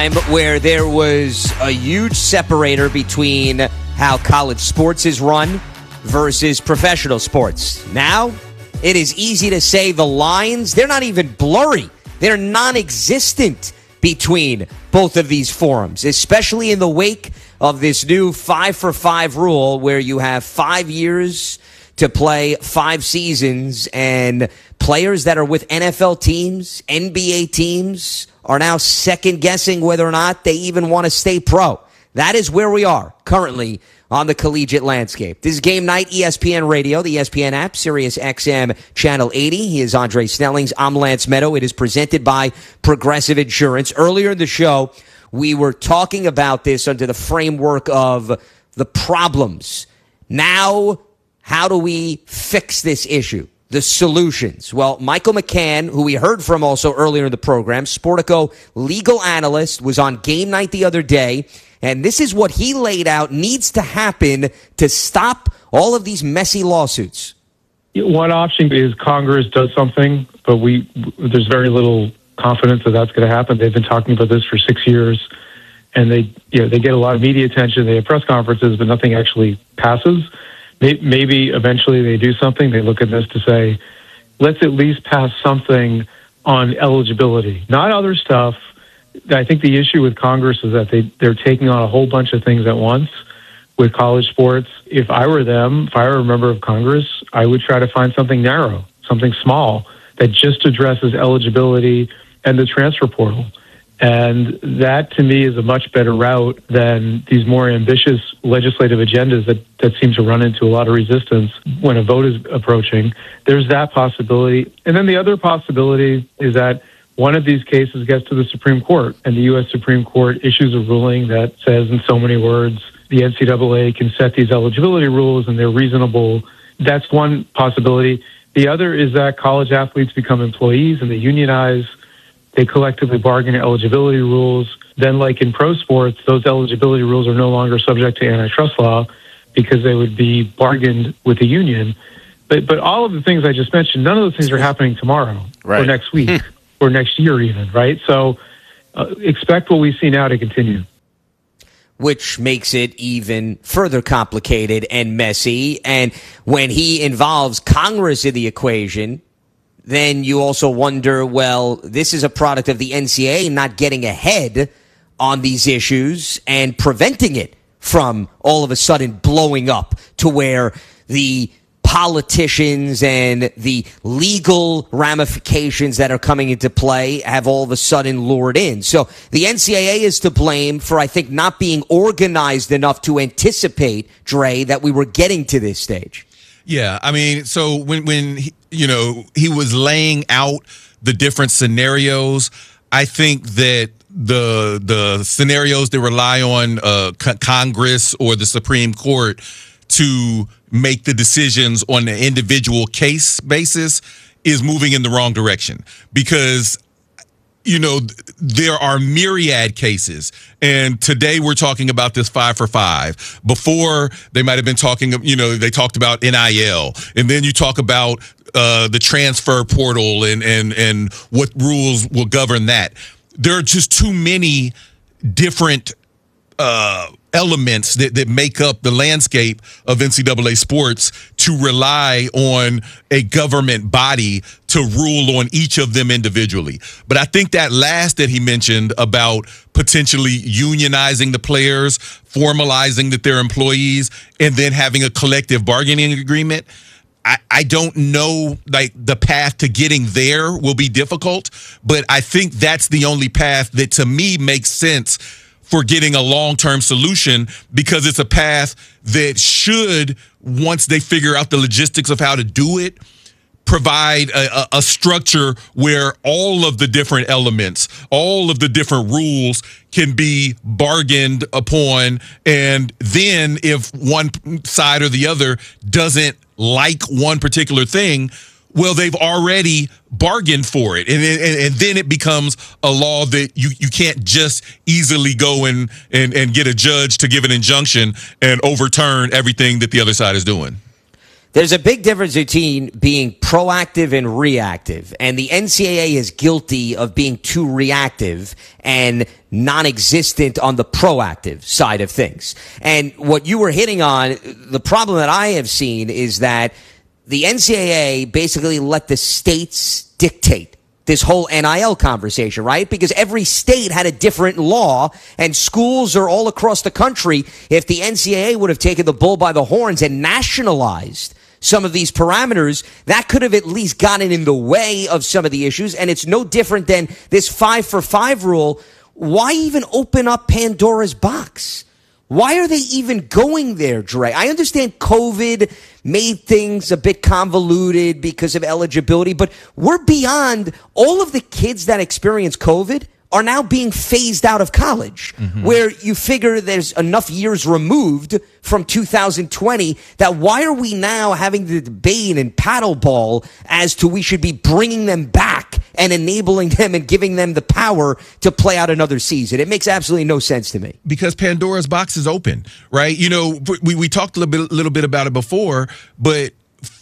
Where there was a huge separator between how college sports is run versus professional sports. Now, it is easy to say the lines, they're not even blurry. They're non-existent between both of these forums, especially in the wake of this new 5-for-5 rule where you have 5 years to play 5 seasons, and players that are with NFL teams, NBA teams, are now second-guessing whether or not they even want to stay pro. That is where we are currently on the collegiate landscape. This is Game Night, ESPN Radio, the ESPN app, Sirius XM Channel 80. He is Andre Snellings. I'm Lance Meadow. It is presented by Progressive Insurance. Earlier in the show, we were talking about this under the framework of the problems. Now, how do we fix this issue? The solutions. Well, Michael McCann, who we heard from also earlier in the program, Sportico legal analyst, was on Game Night the other day, and this is what he laid out needs to happen to stop all of these messy lawsuits. One option is Congress does something, but there's very little confidence that that's going to happen. They've been talking about this for 6 years, and they get a lot of media attention. They have press conferences, but nothing actually passes. Maybe eventually they do something. They look at this to say, let's at least pass something on eligibility, not other stuff. I think the issue with Congress is that they're taking on a whole bunch of things at once with college sports. If I were them, if I were a member of Congress, I would try to find something narrow, something small that just addresses eligibility and the transfer portal. And that, to me, is a much better route than these more ambitious legislative agendas that seem to run into a lot of resistance when a vote is approaching. There's that possibility. And then the other possibility is that one of these cases gets to the Supreme Court, and the U.S. Supreme Court issues a ruling that says in so many words, the NCAA can set these eligibility rules and they're reasonable. That's one possibility. The other is that college athletes become employees and they unionize. They collectively bargain eligibility rules. Then, like in pro sports, those eligibility rules are no longer subject to antitrust law because they would be bargained with the union. But all of the things I just mentioned, none of those things are happening tomorrow or next week or next year even, right? So expect what we see now to continue. Which makes it even further complicated and messy. And when he involves Congress in the equation, then you also wonder, well, this is a product of the NCAA not getting ahead on these issues and preventing it from all of a sudden blowing up to where the politicians and the legal ramifications that are coming into play have all of a sudden lured in. So the NCAA is to blame for, I think, not being organized enough to anticipate, Dre, that we were getting to this stage. Yeah, I mean, so when he was laying out the different scenarios, I think that the scenarios that rely on Congress or the Supreme Court to make the decisions on an individual case basis is moving in the wrong direction because there are myriad cases. And today we're talking about this 5-for-5. Before, they might have been talking, they talked about NIL. And then you talk about the transfer portal and what rules will govern that. There are just too many different elements that make up the landscape of NCAA sports to rely on a government body to rule on each of them individually. But I think that last that he mentioned about potentially unionizing the players, formalizing that they're employees, and then having a collective bargaining agreement, I don't know, like, the path to getting there will be difficult, but I think that's the only path that to me makes sense for getting a long-term solution, because it's a path that should, once they figure out the logistics of how to do it, provide a structure where all of the different elements, all of the different rules can be bargained upon. And then if one side or the other doesn't like one particular thing, well, they've already bargained for it. And then it becomes a law that you can't just easily go and get a judge to give an injunction and overturn everything that the other side is doing. There's a big difference between being proactive and reactive, and the NCAA is guilty of being too reactive and non-existent on the proactive side of things. And what you were hitting on, the problem that I have seen is that the NCAA basically let the states dictate this whole NIL conversation, right? Because every state had a different law, and schools are all across the country. If the NCAA would have taken the bull by the horns and nationalized some of these parameters, that could have at least gotten in the way of some of the issues. And it's no different than this 5-for-5 rule. Why even open up Pandora's box? Why are they even going there, Dre? I understand COVID made things a bit convoluted because of eligibility, but we're beyond all of the kids that experience COVID are now being phased out of college, where you figure there's enough years removed from 2020 that why are we now having the debate and paddleball as to we should be bringing them back and enabling them and giving them the power to play out another season? It makes absolutely no sense to me. Because Pandora's box is open, right? You know, we talked a little bit about it before, but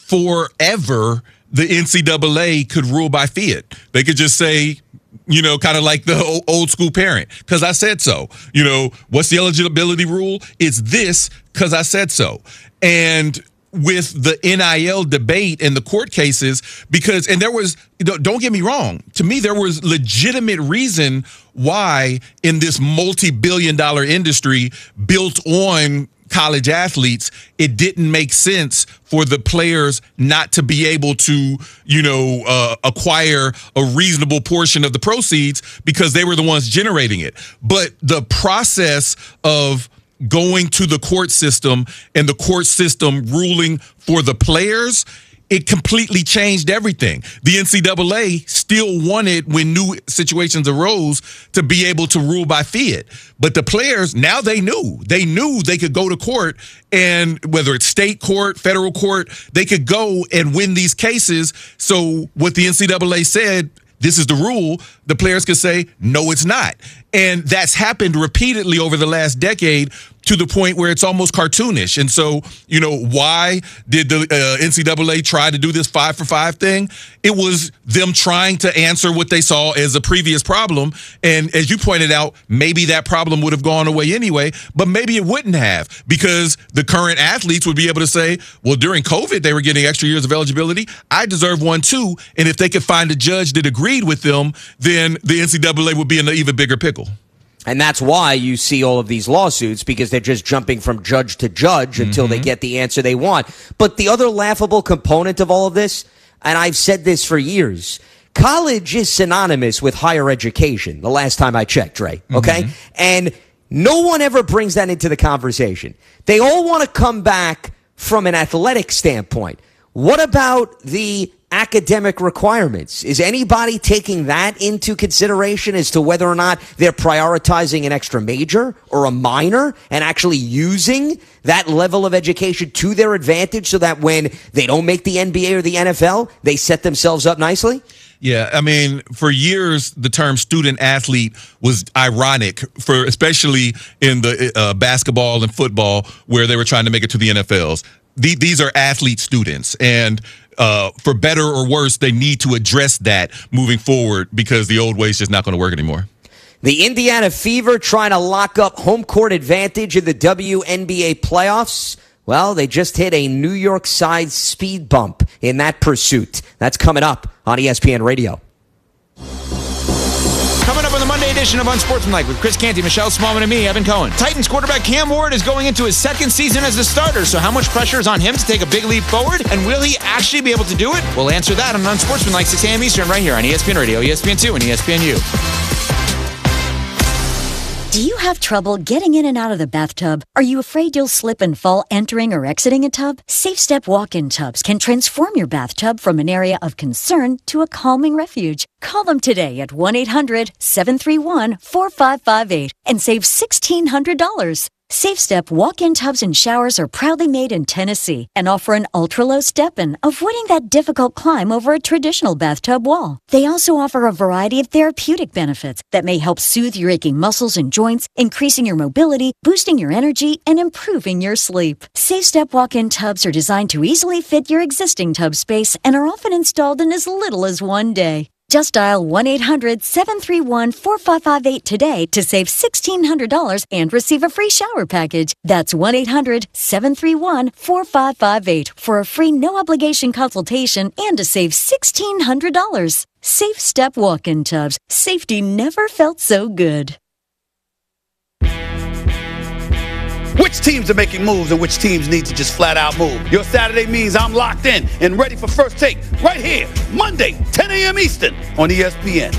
forever the NCAA could rule by fiat. They could just say, you know, kind of like the old school parent, because I said so. You know, what's the eligibility rule? It's this, because I said so. And with the NIL debate and the court cases, because, and there was, don't get me wrong, to me, there was legitimate reason why in this multi-billion-dollar industry built on college athletes, it didn't make sense for the players not to be able to, you know, acquire a reasonable portion of the proceeds because they were the ones generating it. But the process of going to the court system and the court system ruling for the players, it completely changed everything. The NCAA still wanted, when new situations arose, to be able to rule by fiat. But the players, now they knew they could go to court, and whether it's state court, federal court, they could go and win these cases. So what the NCAA said, this is the rule, the players could say, no, it's not. And that's happened repeatedly over the last decade, to the point where it's almost cartoonish. And so, you know, why did the NCAA try to do this 5-for-5 thing? It was them trying to answer what they saw as a previous problem. And as you pointed out, maybe that problem would have gone away anyway, but maybe it wouldn't have, because the current athletes would be able to say, well, during COVID, they were getting extra years of eligibility. I deserve one too. And if they could find a judge that agreed with them, then the NCAA would be in an even bigger pickle. And that's why you see all of these lawsuits, because they're just jumping from judge to judge until they get the answer they want. But the other laughable component of all of this, and I've said this for years, college is synonymous with higher education, the last time I checked, Dre, okay? And no one ever brings that into the conversation. They all want to come back from an athletic standpoint. What about the academic requirements? Is anybody taking that into consideration as to whether or not they're prioritizing an extra major or a minor and actually using that level of education to their advantage so that when they don't make the NBA or the NFL, they set themselves up nicely? Yeah, I mean, for years, the term student athlete was ironic, for especially in the basketball and football, where they were trying to make it to the NFLs. These are athlete students, and for better or worse, they need to address that moving forward, because the old way is just not going to work anymore. The Indiana Fever trying to lock up home court advantage in the WNBA playoffs. Well, they just hit a New York-sized speed bump in that pursuit. That's coming up on ESPN Radio. Coming up on the Monday edition of Unsportsmanlike with Chris Canty, Michelle Smallman, and me, Evan Cohen. Titans quarterback Cam Ward is going into his second season as a starter, so how much pressure is on him to take a big leap forward? And will he actually be able to do it? We'll answer that on Unsportsmanlike, 6 a.m. Eastern, right here on ESPN Radio, ESPN2, and ESPNU. Do you have trouble getting in and out of the bathtub? Are you afraid you'll slip and fall entering or exiting a tub? Safe Step walk-in tubs can transform your bathtub from an area of concern to a calming refuge. Call them today at 1-800-731-4558 and save $1,600. Safe Step walk-in tubs and showers are proudly made in Tennessee and offer an ultra-low step-in, avoiding that difficult climb over a traditional bathtub wall. They also offer a variety of therapeutic benefits that may help soothe your aching muscles and joints, increasing your mobility, boosting your energy, and improving your sleep. Safe Step walk-in tubs are designed to easily fit your existing tub space and are often installed in as little as 1 day. Just dial 1-800-731-4558 today to save $1,600 and receive a free shower package. That's 1-800-731-4558 for a free no-obligation consultation and to save $1,600. Safe Step walk-in tubs. Safety never felt so good. Which teams are making moves and which teams need to just flat out move? Your Saturday means I'm locked in and ready for First Take right here, Monday, 10 a.m. Eastern on ESPN.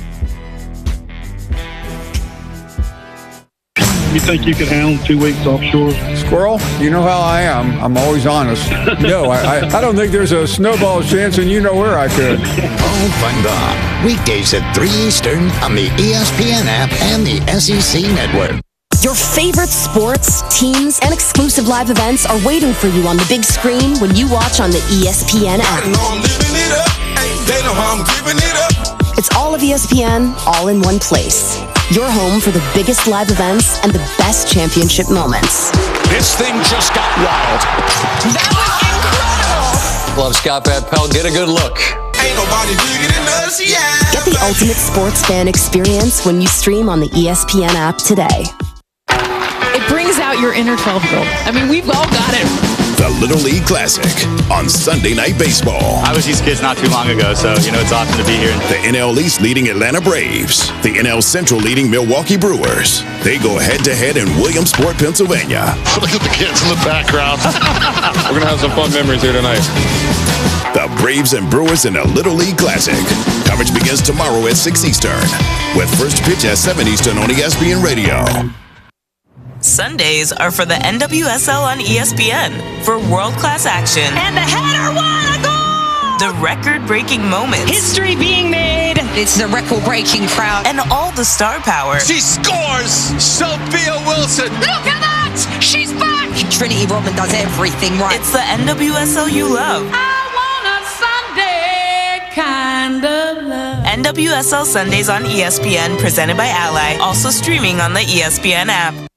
You think you could handle 2 weeks offshore? Squirrel, you know how I am. I'm always honest. No, I don't think there's a snowball's chance, and you know where I could. All fun gone. Weekdays at 3 Eastern on the ESPN app and the SEC Network. Your favorite sports, teams, and exclusive live events are waiting for you on the big screen when you watch on the ESPN app. They know how I'm giving it up. It's all of ESPN, all in one place. Your home for the biggest live events and the best championship moments. This thing just got wild. That was incredible. Love Scott Van Pelt. Get a good look. Ain't nobody bigger than us, yeah. Get the ultimate sports fan experience when you stream on the ESPN app today. It brings out your inner 12-year-old. I mean, we've all got it. The Little League Classic on Sunday Night Baseball. I was these kids not too long ago, so, it's awesome to be here. The NL East leading Atlanta Braves. The NL Central leading Milwaukee Brewers. They go head-to-head in Williamsport, Pennsylvania. Look at the kids in the background. We're going to have some fun memories here tonight. The Braves and Brewers in a Little League Classic. Coverage begins tomorrow at 6 Eastern. With first pitch at 7 Eastern on ESPN Radio. Sundays are for the NWSL on ESPN for world-class action. And the header, what a goal! The record-breaking moments. History being made. It's the record-breaking crowd. And all the star power. She scores! Sophia Wilson! Look at that! She's back! Trinity Rodman does everything right. It's the NWSL you love. I want a Sunday kind of love. NWSL Sundays on ESPN, presented by Ally. Also streaming on the ESPN app.